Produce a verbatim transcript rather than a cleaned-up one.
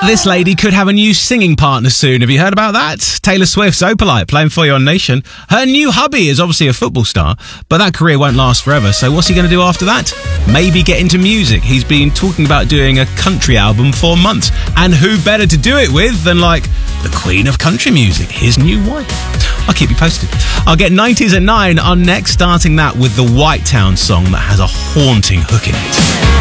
This lady could have a new singing partner soon. Have you heard about that? Taylor Swift's Opalite playing for you on Nation. Her new hubby is obviously a football star, but that career won't last forever. So what's he going to do after that? Maybe get into music. He's been talking about doing a country album for months. And who better to do it with than, like, the queen of country music, his new wife. I'll keep you posted. I'll get nineties at nine on next, starting that with the White Town song that has a haunting hook in it.